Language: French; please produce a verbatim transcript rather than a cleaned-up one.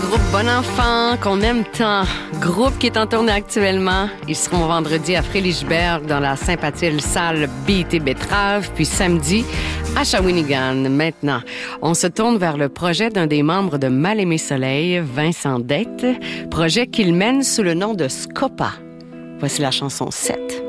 groupe Bon Enfant, qu'on aime tant. Groupe qui est en tournée actuellement. Ils seront vendredi à Frélichberg dans la sympathique salle B T Betrave, puis samedi à Shawinigan. Maintenant, on se tourne vers le projet d'un des membres de Mal-Aimé Soleil, Vincent Dette, projet qu'il mène sous le nom de Scopa. Voici la chanson sept.